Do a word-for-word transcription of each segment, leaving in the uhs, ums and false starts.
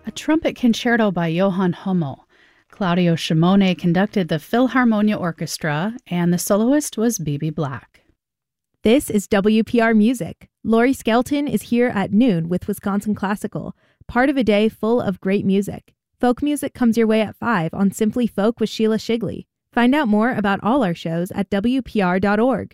a trumpet concerto by Johann Hummel. Claudio Shimone conducted the Philharmonia Orchestra, and the soloist was B B Black. This is W P R Music. Lori Skelton is here at noon with Wisconsin Classical, part of a day full of great music. Folk music comes your way at five on Simply Folk with Sheila Shigley. Find out more about all our shows at W P R dot org.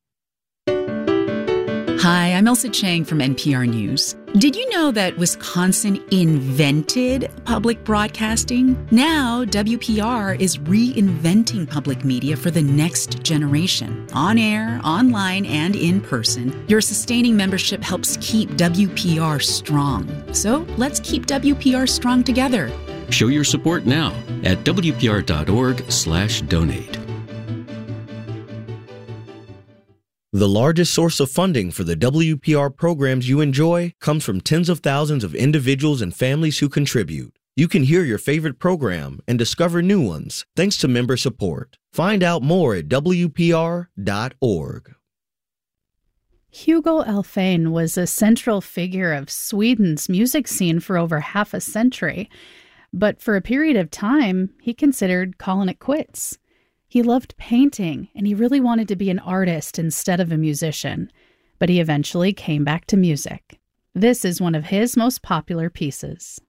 Hi, I'm Elsa Chang from N P R News. Did you know that Wisconsin invented public broadcasting? Now, W P R is reinventing public media for the next generation. On air, online, and in person, your sustaining membership helps keep W P R strong. So let's keep W P R strong together. Show your support now at W P R dot org slash donate. The largest source of funding for the W P R programs you enjoy comes from tens of thousands of individuals and families who contribute. You can hear your favorite program and discover new ones thanks to member support. Find out more at W P R dot org. Hugo Alfvén was a central figure of Sweden's music scene for over half a century, but for a period of time, he considered calling it quits. He loved painting, and he really wanted to be an artist instead of a musician, but he eventually came back to music. This is one of his most popular pieces.